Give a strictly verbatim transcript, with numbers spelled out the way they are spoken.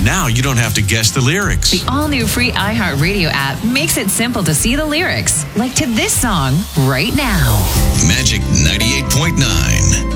Now you don't have to guess the lyrics. The all-new free iHeartRadio app makes it simple to see the lyrics, like to this song right now. Magic ninety-eight point nine.